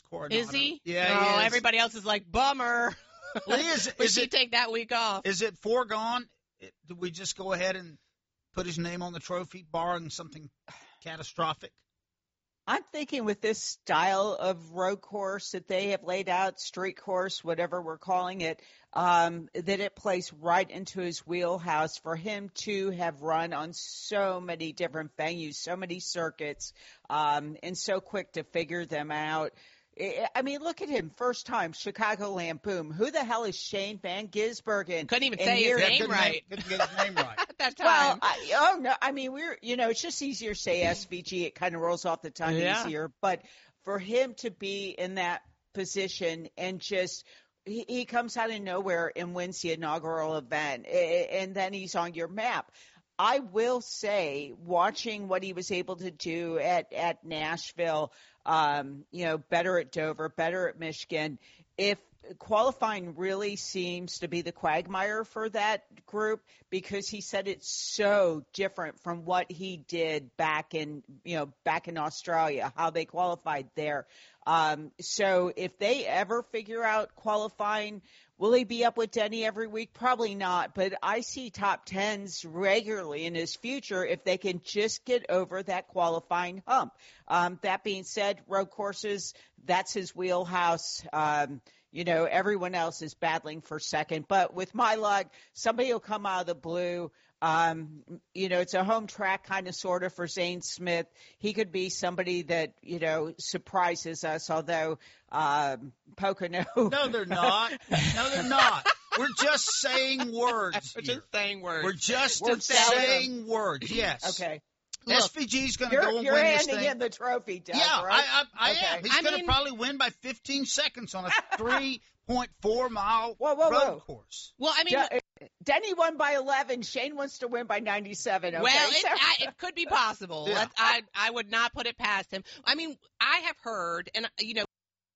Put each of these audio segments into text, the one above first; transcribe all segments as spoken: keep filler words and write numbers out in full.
Coronado. Is he? Yeah, oh, he is. Everybody else is like, bummer. Well, he is, we is should it, take that week off. Is it foregone? It, do we just go ahead and put his name on the trophy, barring something catastrophic? I'm thinking with this style of road course that they have laid out, street course, whatever we're calling it, um, that it plays right into his wheelhouse for him to have run on so many different venues, so many circuits, um, and so quick to figure them out. I mean, look at him. First time, Chicago Lampoon. Who the hell is Shane Van Gisbergen? Couldn't even and say here, his name right. Name, couldn't get his name right. At that time. Well, I, oh, no. I mean, we're, you know, it's just easier to say S V G. It kind of rolls off the tongue yeah. easier. But for him to be in that position and just he, he comes out of nowhere and wins the inaugural event, and then he's on your map. I will say, watching what he was able to do at, at Nashville, um, you know, better at Dover, better at Michigan, if qualifying really seems to be the quagmire for that group, because he said it's so different from what he did back in, you know, back in Australia, how they qualified there. Um, so if they ever figure out qualifying, will he be up with Denny every week? Probably not, but I see top tens regularly in his future if they can just get over that qualifying hump. Um, that being said, road courses, that's his wheelhouse. Um, you know, everyone else is battling for second. But with my luck, somebody will come out of the blue. Um, you know, it's a home track kind of sort of for Zane Smith. He could be somebody that, you know, surprises us, although um, Pocono. No, they're not. No, they're not. We're just saying words. We're here. just saying words. We're just We're saying words, yes. Okay. Look, S V G's going to you're, go and you're win this handing thing. in the trophy, Doug, yeah, right? I, I, I okay. am. He's going to probably win by fifteen seconds on a three point four mile whoa, whoa, road whoa. course. Well, I mean, De- Denny won by eleven. Shane wants to win by ninety-seven. Okay? well, it, so- I, it could be possible. Yeah. Let's- I, I would not put it past him. I mean, I have heard, and you know,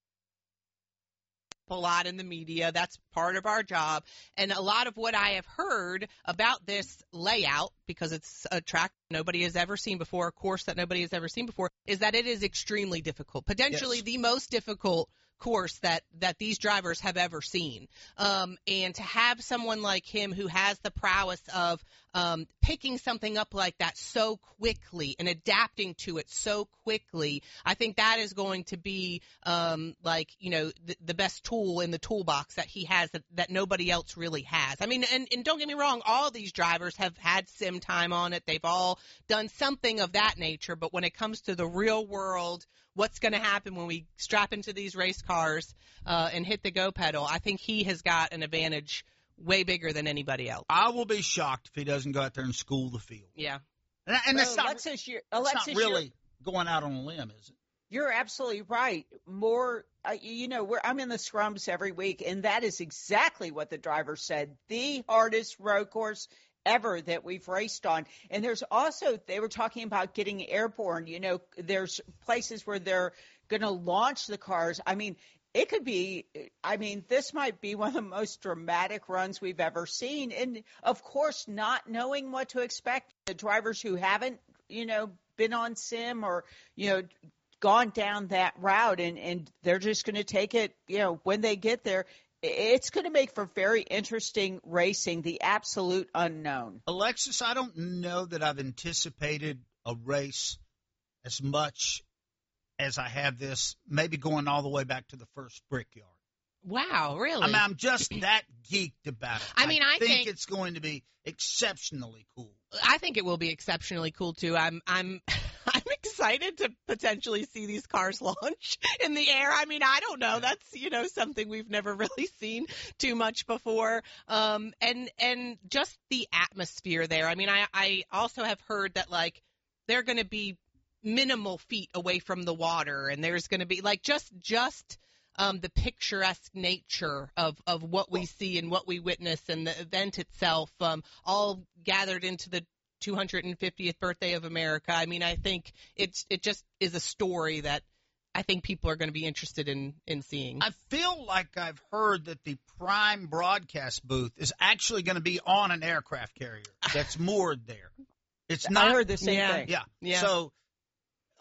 a lot in the media. That's part of our job. And a lot of what I have heard about this layout, because it's a track nobody has ever seen before, a course that nobody has ever seen before, is that it is extremely difficult, potentially Yes. the most difficult course that, that these drivers have ever seen. Um, and to have someone like him who has the prowess of um, picking something up like that so quickly and adapting to it so quickly, I think that is going to be um, like, you know, the, the best tool in the toolbox that he has that, that nobody else really has. I mean, and, and don't get me wrong, all these drivers have had sim time on it. They've all done something of that nature. But when it comes to the real world, what's going to happen when we strap into these race cars uh, and hit the go pedal, I think he has got an advantage way bigger than anybody else. I will be shocked if he doesn't go out there and school the field. Yeah. And, and that's Well, not, Alexis, you're, that's Alexis, not really you're, going out on a limb, is it? you're absolutely right. More, uh, you know, we're, I'm in the scrums every week, and that is exactly what the driver said. The hardest road course ever that we've raced on. And there's also, they were talking about getting airborne. You know, there's places where they're going to launch the cars. I mean, it could be, I mean, this might be one of the most dramatic runs we've ever seen. And, of course, not knowing what to expect. The drivers who haven't, you know, been on sim or, you know, gone down that route, and, and they're just going to take it, you know, when they get there. It's going to make for very interesting racing, the absolute unknown. Alexis, I don't know that I've anticipated a race as much as I have this, maybe going all the way back to the first Brickyard. Wow, really? I mean, I'm just that geeked about it. I mean, I think, think- it's going to be exceptionally cool. I think it will be exceptionally cool too. I'm I'm I'm excited to potentially see these cars launch in the air. I mean, I don't know. That's, you know, something we've never really seen too much before. Um and and just the atmosphere there. I mean, I I also have heard that like they're going to be minimal feet away from the water, and there's going to be like just just Um, the picturesque nature of, of what we see and what we witness and the event itself, um, all gathered into the two hundred fiftieth birthday of America. I mean, I think it's it just is a story that I think people are going to be interested in, in seeing. I feel like I've heard that the Prime broadcast booth is actually going to be on an aircraft carrier that's moored there. It's not. I heard the same Yeah. thing. Yeah. Yeah. So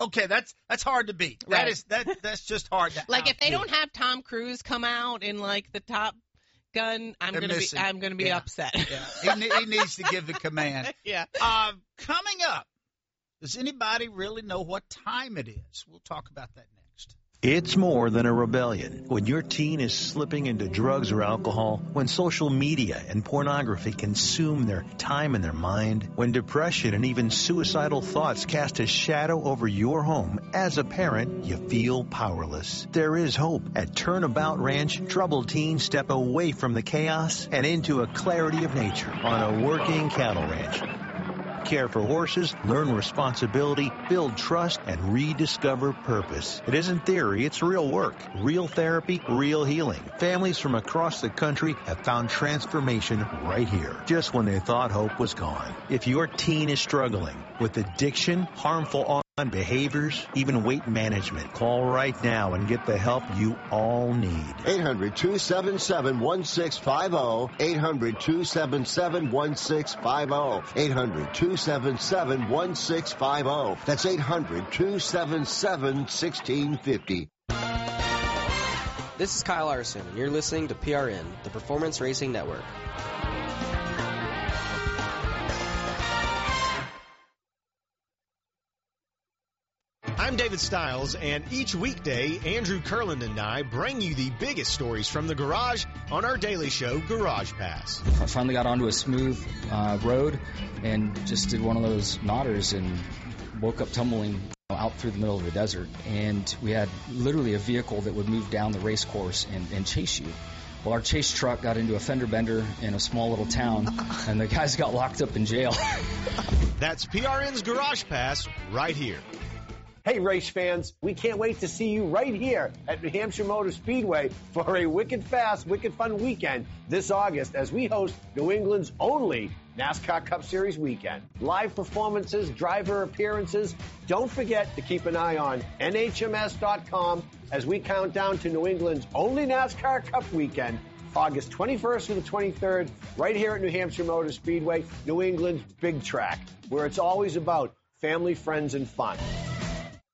Okay, that's that's hard to beat. That Right. is that that's just hard to Like if they outdo. don't have Tom Cruise come out in like the Top Gun, I'm They're gonna missing. be I'm gonna be Yeah. upset. Yeah, he, ne- he needs to give the command. yeah. Uh, coming up, does anybody really know what time it is? We'll talk about that next. It's more than a rebellion. When your teen is slipping into drugs or alcohol, when social media and pornography consume their time and their mind, when depression and even suicidal thoughts cast a shadow over your home, as a parent, you feel powerless. There is hope. At Turnabout Ranch, troubled teens step away from the chaos and into a clarity of nature on a working cattle ranch. Care for horses, learn responsibility, build trust, and rediscover purpose. It isn't theory, it's real work. Real therapy, real healing. Families from across the country have found transformation right here, just when they thought hope was gone. If your teen is struggling with addiction, harmful online behaviors, even weight management, call right now and get the help you all need. eight hundred, two seven seven, one six five zero. eight hundred, two seven seven, one six five zero. eight hundred, two seven seven, one six five zero. That's eight hundred, two seven seven, one six five zero. This is Kyle Larson, and you're listening to P R N, the Performance Racing Network. I'm David Stiles, and each weekday, Andrew Kurland and I bring you the biggest stories from the garage on our daily show, Garage Pass. I finally got onto a smooth uh, road and just did one of those nodders and woke up tumbling out through the middle of the desert. And we had literally a vehicle that would move down the race course and, and chase you. Well, our chase truck got into a fender bender in a small little town, and the guys got locked up in jail. That's P R N's Garage Pass right here. Hey, race fans, we can't wait to see you right here at New Hampshire Motor Speedway for a wicked fast, wicked fun weekend this August as we host New England's only NASCAR Cup Series weekend. Live performances, driver appearances. Don't forget to keep an eye on N H M S dot com as we count down to New England's only NASCAR Cup weekend, August twenty-first through the twenty-third, right here at New Hampshire Motor Speedway, New England's big track, where it's always about family, friends, and fun.